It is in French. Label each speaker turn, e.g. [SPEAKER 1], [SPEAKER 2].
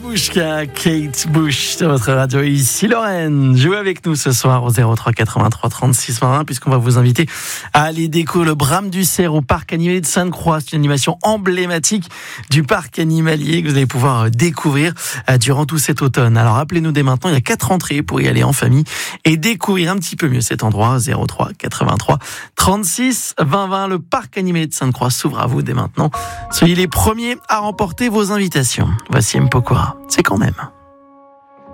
[SPEAKER 1] Bouchka, Kate Bush de votre radio. Ici Lorraine, jouez avec nous ce soir au 03 83 36 20 puisqu'on va vous inviter à aller découvrir le Brame du Cerf au parc animalier de Sainte-Croix. C'est une animation emblématique du parc animalier que vous allez pouvoir découvrir durant tout cet automne. Alors appelez-nous dès maintenant, il y a 4 entrées pour y aller en famille et découvrir un petit peu mieux cet endroit. 03 83 36 20. Le parc animalier de Sainte-Croix s'ouvre à vous dès maintenant. Soyez les premiers à remporter vos invitations. Voici Mpokora. C'est quand même.